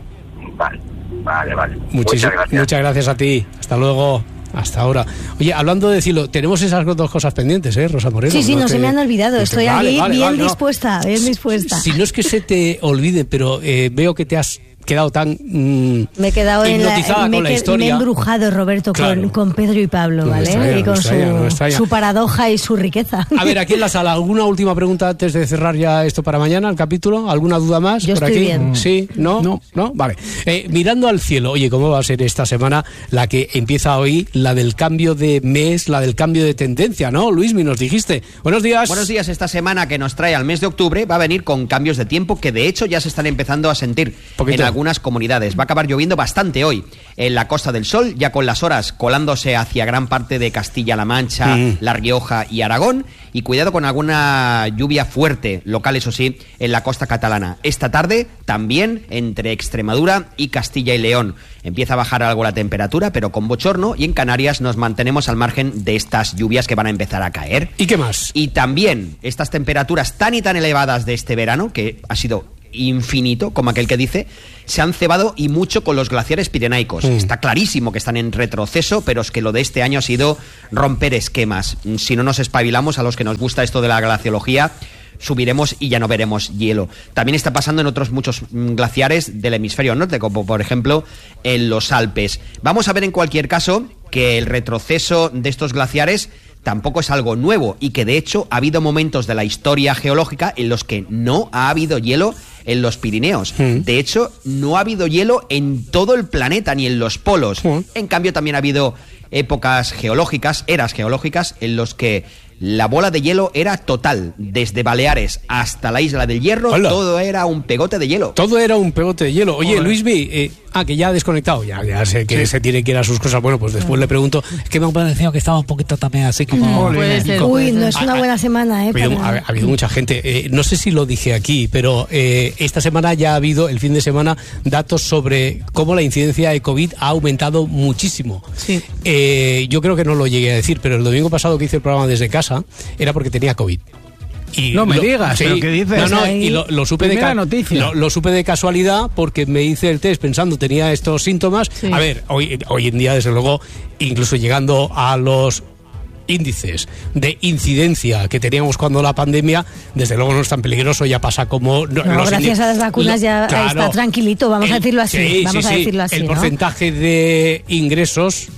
Vale, vale, vale. Muchísimas Muchas gracias. muchas gracias a ti, hasta luego. Hasta ahora. Oye, hablando de cielo, tenemos esas dos cosas pendientes, ¿eh, Rosa Moreno? Sí, sí, no te- se me han olvidado. no te- Estoy Vale, aquí vale, bien vale, no. dispuesta, bien dispuesta. Si no es que se te olvide, pero eh, veo que te has quedado tan mm, Me he quedado en la, hipnotizada me, con la he qued- historia. me he embrujado, Roberto, Claro. con, con Pedro y Pablo, No me ¿vale? extraña, y no con me extraña, no me su, extraña. su paradoja y su riqueza. A ver, aquí en la sala, ¿alguna última pregunta antes de cerrar ya esto para mañana, el capítulo? ¿Alguna duda más Yo por estoy aquí? bien. ¿Sí? ¿No? ¿No? ¿No? Vale. Eh, mirando al cielo, oye, ¿cómo va a ser esta semana la que empieza hoy, la del cambio de mes, la del cambio de tendencia, ¿no? Luismi, nos dijiste. Buenos días. Buenos días. Esta semana que nos trae al mes de octubre va a venir con cambios de tiempo que de hecho ya se están empezando a sentir Poquito. en algunas comunidades. Va a acabar lloviendo bastante hoy en la Costa del Sol, ya con las horas colándose hacia gran parte de Castilla-La Mancha, Mm. La Rioja y Aragón. Y cuidado con alguna lluvia fuerte, local eso sí, en la costa catalana. Esta tarde también entre Extremadura y Castilla y León. Empieza a bajar algo la temperatura, pero con bochorno, y en Canarias nos mantenemos al margen de estas lluvias que van a empezar a caer. ¿Y qué más? Y también estas temperaturas tan y tan elevadas de este verano, que ha sido infinito, como aquel que dice, se han cebado y mucho con los glaciares pirenaicos. Mm. Está clarísimo que están en retroceso, pero es que lo de este año ha sido romper esquemas. Si no nos espabilamos, a los que nos gusta esto de la glaciología, subiremos y ya no veremos hielo. También está pasando en otros muchos mm, glaciares del hemisferio norte, como por ejemplo en los Alpes. Vamos a ver en cualquier caso que el retroceso de estos glaciares tampoco es algo nuevo y que de hecho ha habido momentos de la historia geológica en los que no ha habido hielo en los Pirineos. Mm. De hecho, no ha habido hielo en todo el planeta ni en los polos. Mm. En cambio, también ha habido épocas geológicas, eras geológicas, en los que la bola de hielo era total. Desde Baleares hasta la Isla del Hierro, Hola. todo era un pegote de hielo. Todo era un pegote de hielo. Oye, Joder. Luismi, eh, ah, que ya ha desconectado, ya, ya sé que Sí. se tiene que ir a sus cosas. Bueno, pues después le pregunto, es que me ha parecido que estaba un poquito también así como... Puede ser, Uy, puede no ser. es una Ah, buena semana, ¿eh? Ha habido, para- ha- ha habido mucha gente. Eh, no sé si lo dije aquí, pero eh, esta semana ya ha habido, el fin de semana, datos sobre cómo la incidencia de COVID ha aumentado muchísimo. Sí. Eh, yo creo que no lo llegué a decir, pero el domingo pasado que hice el programa desde casa era porque tenía COVID. Y no me lo, digas, sí, pero ¿qué dices? No, no, y lo, lo supe Primera de noticia. Lo, lo supe de casualidad porque me hice el test pensando tenía estos síntomas. Sí. A ver, hoy, hoy en día, desde luego, incluso llegando a los índices de incidencia que teníamos cuando la pandemia, desde luego no es tan peligroso, ya pasa como... No, los gracias a las vacunas lo, ya claro, está tranquilito, vamos el, a decirlo así. Sí, vamos sí, a sí, decirlo así, el ¿no? porcentaje de ingresos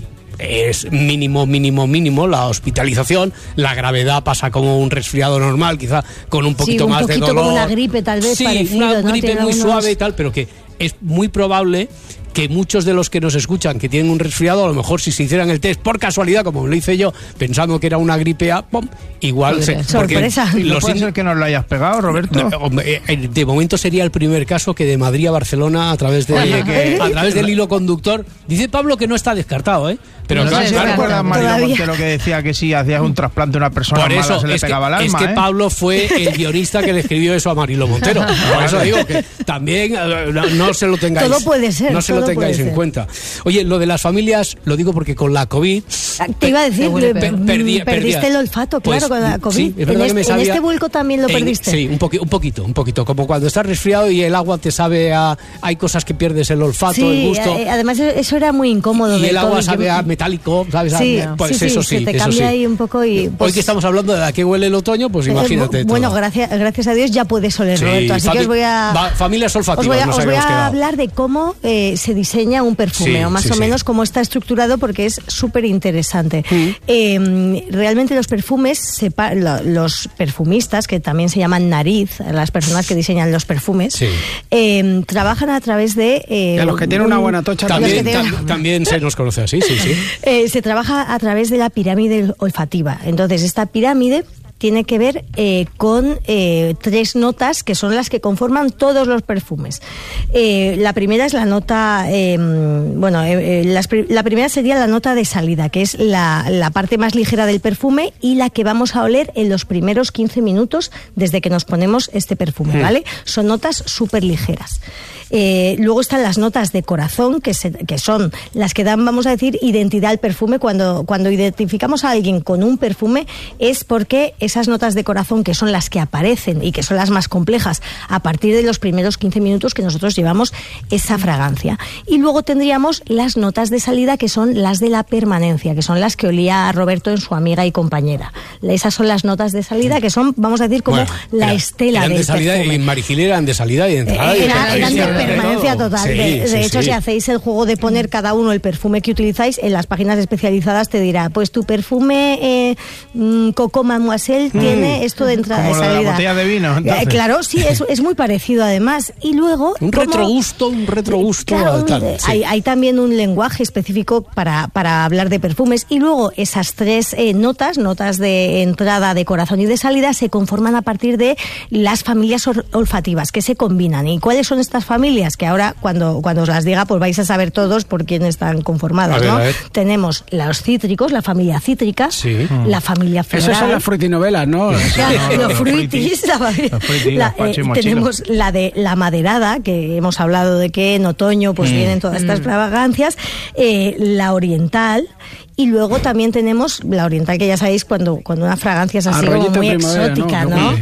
es mínimo, mínimo, mínimo. La hospitalización, la gravedad pasa como un resfriado normal, quizá con un poquito sí, un más de poquito dolor. como una gripe, tal vez, sí, parecido, una ¿no? gripe Tiene muy algunos... suave y tal, pero que es muy probable que muchos de los que nos escuchan que tienen un resfriado, a lo mejor si se hicieran el test por casualidad, como lo hice yo, pensando que era una gripe A, ¡pum!, igual se... Sorpresa. ¿No los puede in... ser que nos lo hayas pegado, Roberto? No, de momento sería el primer caso que de Madrid a Barcelona, a través de Oye, que... a través del hilo conductor, dice Pablo que no está descartado, ¿eh? Pero no claro, sé si claro, recuerdas, Marilo todavía. Montero, que decía que si hacías un trasplante a una persona por eso mala se le es pegaba que, el alma, es que ¿eh? Pablo fue el guionista que le escribió eso a Marilo Montero. Por eso digo que también eh, no, no se lo tengáis. Todo puede ser, No se lo todo tengáis puede en ser. cuenta. Oye, lo de las familias, lo digo porque con la COVID... Te iba a decir, per- per- perdí- perdiste perdía. el olfato, Pues, claro, con la COVID. sí, es verdad en, que me este, en sabía- este vuelco también lo en- perdiste. Sí, un, poqui- un poquito, un poquito. Como cuando estás resfriado y el agua te sabe a... Hay cosas que pierdes el olfato, Sí, el gusto. eh, además eso era muy incómodo. Y del el agua COVID. sabe Yo- a metálico, ¿sabes? Sí, A- pues sí, sí, eso sí, se te eso cambia sí. ahí un poco y... Hoy pues, que estamos hablando de a qué huele el otoño, pues eh, imagínate. bueno, todo. gracias, gracias a Dios ya puedes oler, Sí, Roberto. Así fami- que os voy a... va- familias olfativas, Os voy a, nos os voy habíamos a quedado. hablar de cómo eh, se diseña un perfume, Sí, o más sí, o sí. menos cómo está estructurado, porque es súper interesante. Mm. Eh, realmente los perfumes, sepa- lo- los perfumistas, que también se llaman nariz, las personas que diseñan los perfumes, Sí. eh, trabajan a través de... eh, Y a los que tienen un- una buena tocha los que También, tienen- tam- también se nos conoce así, sí, sí. Eh, se trabaja a través de la pirámide olfativa. Entonces, esta pirámide tiene que ver eh, con eh, tres notas que son las que conforman todos los perfumes. Eh, la primera es la nota, eh, bueno, eh, eh, las pri- la primera sería la nota de salida, que es la, la parte más ligera del perfume y la que vamos a oler en los primeros quince minutos desde que nos ponemos este perfume, Mm. ¿vale? Son notas súper ligeras. Eh, luego están las notas de corazón, que, se- que son las que dan, vamos a decir, identidad al perfume. Cuando, cuando identificamos a alguien con un perfume es porque esas notas de corazón, que son las que aparecen y que son las más complejas, a partir de los primeros quince minutos que nosotros llevamos esa fragancia. Y luego tendríamos las notas de salida, que son las de la permanencia, que son las que olía a Roberto en su amiga y compañera. Esas son las notas de salida, que son, vamos a decir, como Bueno, la era- estela eran del de salida, perfume. y Marigil eran de salida y de entrada. y de Era- entrada, eran y de de permanencia todo. total. Sí, de de sí, hecho, sí. si hacéis el juego de poner cada uno el perfume que utilizáis, en las páginas especializadas te dirá, pues tu perfume eh, mm, Coco Mademoiselle Mm. tiene esto de entrada Como de lo de la salida. botella de vino, entonces. Eh, claro, sí, es, es muy parecido además. Y luego... Un ¿cómo- retrogusto, un retrogusto. Claro, tal, eh, sí. hay, hay también un lenguaje específico para, para hablar de perfumes y luego esas tres eh, notas, notas de entrada, de corazón y de salida, se conforman a partir de las familias or- olfativas que se combinan. ¿Y cuáles son estas familias? Que ahora cuando, cuando os las diga pues vais a saber todos por quién están conformadas. A ver, ¿no? a ver. Tenemos los cítricos, la familia cítrica, Sí. la familia floral. Esas son las frutinovelas, ¿no? Claro, los fruitis, la- Los fruitis, la- los pachi eh, mochilos. tenemos la de la maderada, que hemos hablado de que en otoño pues Mm. vienen todas estas Mm. fragancias, eh, la oriental. Y luego también tenemos la oriental, que ya sabéis, cuando, cuando una fragancia es así como Arroyito muy en primavera, exótica, ¿no? ¿no? Sí.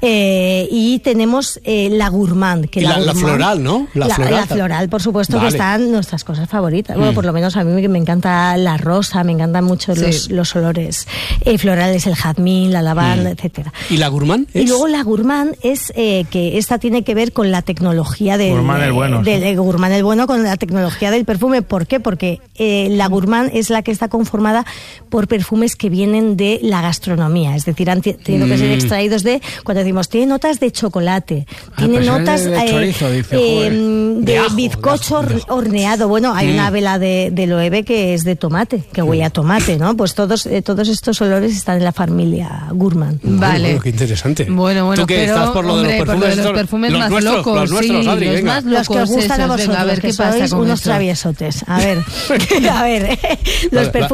Eh, y tenemos eh, la gourmand. Que Y la- la gourmand- floral, ¿no? La La, floral la también. floral, por supuesto, Vale. que están nuestras cosas favoritas. Bueno, Mm. por lo menos a mí me, me encanta la rosa, me encantan mucho Sí. los, los olores eh, florales, el jazmín, la lavanda, Mm. etcétera. ¿Y la gourmand? Y es? luego la gourmand es eh, que esta tiene que ver con la tecnología del Gourmand el bueno, del sí. eh, gourmand el bueno, con la tecnología del perfume. ¿Por qué? Porque eh, la gourmand es la que está conformada por perfumes que vienen de la gastronomía, es decir, han ti- tenido que ser Mm. extraídos de, cuando decimos, tiene notas de chocolate, tiene pues notas es de eh, chorizo, dice, eh, joder. de, De ajo, bizcocho hor- horneado. Bueno, hay Mm. una vela de, de Loewe que es de tomate, que huele a tomate, ¿no? Pues todos, eh, todos estos olores están en la familia gourmand. Vale. Bueno, qué interesante. Bueno, bueno, ¿Tú qué pero, estás por lo hombre, de los por lo perfumes? de los Estos- perfumes los más nuestros, locos, los nuestros, sí, Adri, los venga. más Los que os locos gustan a esos. vosotros, Venga, a ver que qué pasa sois con unos eso. traviesotes. A ver, a ver, los Vale, va-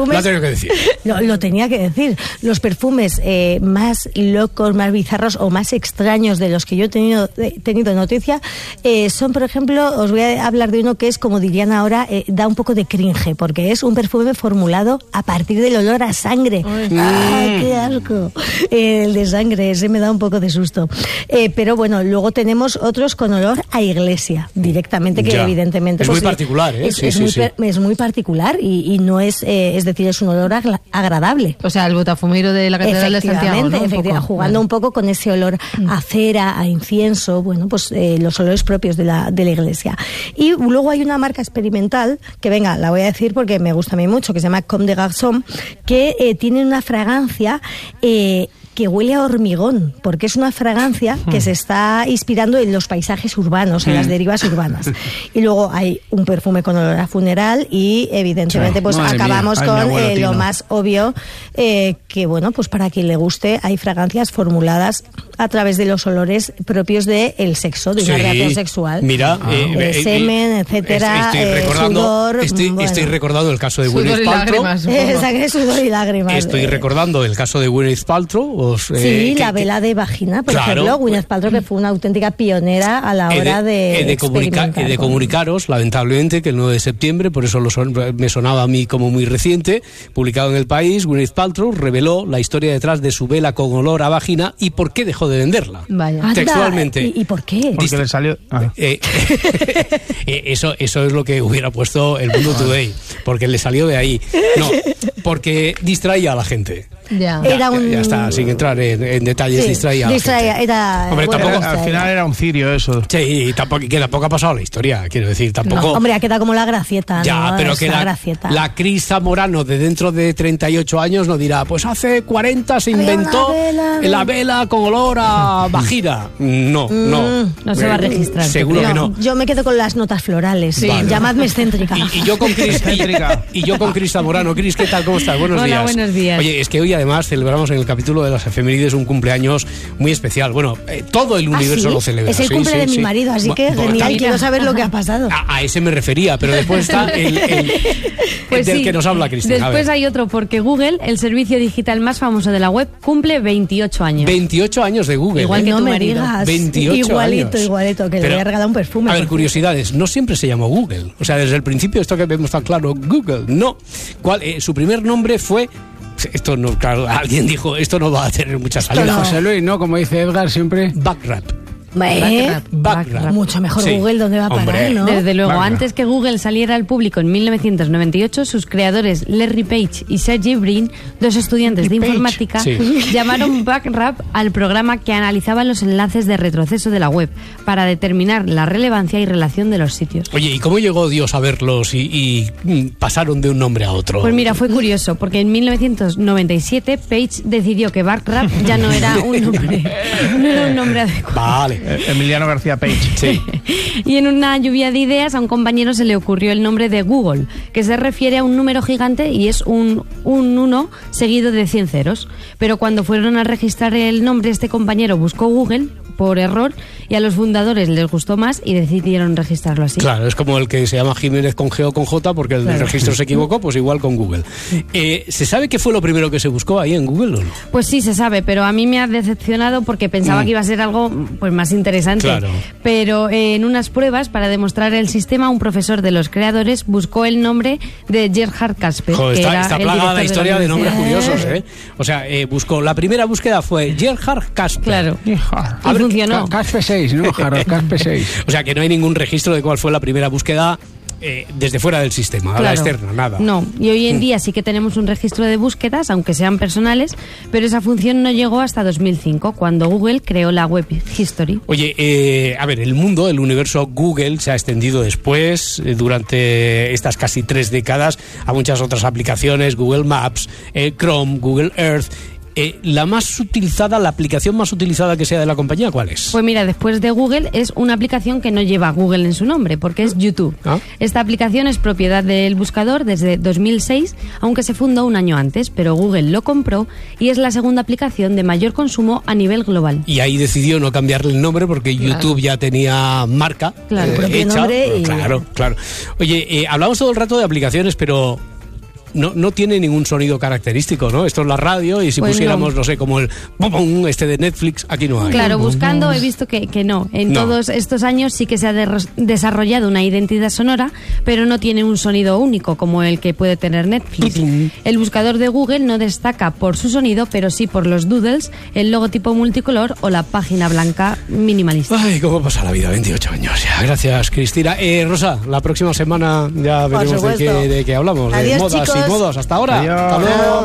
perfumes... Lo ha tenido que decir. Lo, lo tenía que decir. Los perfumes eh, más locos, más bizarros o más extraños de los que yo he tenido, he tenido noticia eh, son, por ejemplo, os voy a hablar de uno que es, como dirían ahora, eh, da un poco de cringe, porque es un perfume formulado a partir del olor a sangre. Ay, ¡Ah, qué asco! Eh, el de sangre, ese me da un poco de susto. Eh, pero bueno, luego tenemos otros con olor a iglesia, directamente, que Ya. evidentemente... Es pues, muy particular, ¿eh? Es, Sí, es sí, muy, sí. per- es muy particular y, y no es, eh, es decir, es un olor agra- agradable. O sea, el botafumeiro de la Catedral de Santiago, ¿no? Un Efectivamente, poco. jugando Vale. un poco con ese olor a cera, a incienso, bueno, pues eh, los olores propios de la, de la iglesia. Y luego hay una marca experimental, que venga, la voy a decir porque me gusta a mí mucho, que se llama Comme des Garçons, que eh, tiene una fragancia... Eh, que huele a hormigón, porque es una fragancia que se está inspirando en los paisajes urbanos, en las derivas urbanas. Y luego hay un perfume con olor a funeral y evidentemente Sí, pues madre mía. acabamos Ay, mi con abuelo eh, lo Tino. más obvio, eh, que bueno, pues para quien le guste, hay fragancias formuladas a través de los olores propios del sexo, de una Sí. relación sexual. Mira, eh, Eh, eh, semen, eh, etcétera, Estoy eh, recordando, sudor, estoy, bueno. estoy recordando el caso de Sudor Gwyneth y Paltrow. lágrimas. Eh, sangre, sudor y lágrimas. Estoy Eh, recordando el caso de Gwyneth Paltrow. Os, eh, Sí, que- la vela de vagina, por Claro. ejemplo, Gwyneth Paltrow, que fue una auténtica pionera a la He de, hora de, he de comunica- experimentar he de con- comunicaros, lamentablemente, que el nueve de septiembre, por eso lo son- me sonaba a mí como muy reciente, publicado en El País, Gwyneth Paltrow reveló la historia detrás de su vela con olor a vagina y por qué dejó de venderla. Vaya. Anda, Textualmente. ¿Y, y por qué? Porque le salió... ah. Eh, eh, eso, eso es lo que hubiera puesto el Mundo Today, porque le salió de ahí. No, porque distraía a la gente. Ya. Ya, Era ya- un- ya está, sin entrar en, en detalles, Sí, distraía a la distraía, gente. era... Hombre, bueno, tampoco- distraía. Al final era un cirio eso. Sí, y tampoco, que tampoco ha pasado la historia, quiero decir, tampoco... No, hombre, ha quedado como la gracieta, Ya, ¿no? pero Es que la, la, gracieta. la Cris Zamorano de dentro de treinta y ocho años no dirá, pues hace cuarenta se Había inventó una vela de- la vela con olor a vagina. No, no. No se va a registrar, Seguro yo que No, no. yo me quedo con las notas florales. Sí. Vale. Llamadme excéntrica. Y, y yo con Cris Excéntrica. y, y yo con Cris Zamorano. Cris, ¿qué tal? ¿Cómo estás? Buenos Hola, días. buenos días. Oye, es que hoy además celebramos en el capítulo de las efemérides un cumpleaños muy especial. Bueno, eh, todo el ¿Ah, universo sí? lo celebra. Es el Sí, cumple sí, de mi sí. marido, así Bu- que bueno, genial. también- Quiero saber lo que ha pasado. A, a ese me refería, pero después está el, el- Pues del sí. que nos habla Cristina. A Después ver. hay otro, porque Google, el servicio digital más famoso de la web, cumple veintiocho años. veintiocho años de Google. Igual ¿eh? que no tu me marido. digas. veintiocho igualito, años. igualito, que le Pero, voy a regalar un perfume. A ver, por curiosidades. No siempre se llamó Google. O sea, desde el principio, esto que vemos tan claro, Google. No. ¿Cuál, eh, su primer nombre fue... Esto no, claro, alguien dijo, esto no va a tener mucha salida. no. José Luis, ¿no? Como dice Edgar siempre. Backrap. ¿Eh? Backrap. Mucho mejor Sí. Google, ¿dónde va a parar, Hombre. no? Desde luego, Venga. antes que Google saliera al público en mil novecientos noventa y ocho, sus creadores Larry Page y Sergey Brin, dos estudiantes de Page. informática, Sí. llamaron Backrap al programa que analizaba los enlaces de retroceso de la web para determinar la relevancia y relación de los sitios. Oye, ¿y cómo llegó Dios a verlos y, y, mm, pasaron de un nombre a otro? Pues mira, fue curioso, porque en mil novecientos noventa y siete Page decidió que Backrap ya no era un nombre, no era un nombre adecuado. Vale. Eh, Emiliano García Page. Sí. Y en una lluvia de ideas a un compañero se le ocurrió el nombre de Google, que se refiere a un número gigante y es un, un uno seguido de cien ceros. Pero cuando fueron a registrar el nombre, este compañero buscó Google por error y a los fundadores les gustó más y decidieron registrarlo así. Claro, es como el que se llama Jiménez con G o con J porque el del Claro. registro se equivocó, pues igual con Google. Eh, ¿Se sabe qué fue lo primero que se buscó ahí en Google o no? Pues sí, se sabe, pero a mí me ha decepcionado porque pensaba Mm. que iba a ser algo pues más interesante. Claro. Pero eh, en unas pruebas para demostrar el sistema, un profesor de los creadores buscó el nombre de Gerhard Casper. Joder, que está, era está el plagada director la historia de, nombres universidad. curiosos, ¿eh? O sea, eh, buscó, la primera búsqueda fue Gerhard Casper. Claro. Y A ver, funcionó. Caspe seis, ¿no? Jaro, Caspe seis. O sea, que no hay ningún registro de cuál fue la primera búsqueda eh, desde fuera del sistema, a la Claro. externa, nada. No, y hoy en Mm. día sí que tenemos un registro de búsquedas, aunque sean personales, pero esa función no llegó hasta dos mil cinco, cuando Google creó la Web History. Oye, eh, a ver, el mundo, el universo Google se ha extendido después, eh, durante estas casi tres décadas, a muchas otras aplicaciones, Google Maps, eh, Chrome, Google Earth. Eh, la más utilizada, la aplicación más utilizada que sea de la compañía, ¿cuál es? Pues mira, después de Google es una aplicación que no lleva Google en su nombre, porque es YouTube. Ah. Esta aplicación es propiedad del buscador desde dos mil seis, aunque se fundó un año antes, pero Google lo compró y es la segunda aplicación de mayor consumo a nivel global. Y ahí decidió no cambiarle el nombre porque YouTube ya tenía marca Claro. eh, Propio hecha. nombre y- Claro, claro. Oye, eh, hablamos todo el rato de aplicaciones, pero no, no tiene ningún sonido característico, ¿no? Esto es la radio y si Pues pusiéramos, no. no sé, como el bum, bum, este de Netflix, aquí no hay. Claro, buscando he visto que, que no. En No. todos estos años sí que se ha de- desarrollado una identidad sonora, pero no tiene un sonido único como el que puede tener Netflix. El buscador de Google no destaca por su sonido, pero sí por los doodles, el logotipo multicolor o la página blanca minimalista. Ay, cómo pasa la vida, veintiocho años ya. Gracias, Cristina. Eh, Rosa, la próxima semana ya Por veremos de qué, supuesto. de qué hablamos. Adiós, de modas chicos. y modos. Hasta ahora. Adiós. Hasta luego.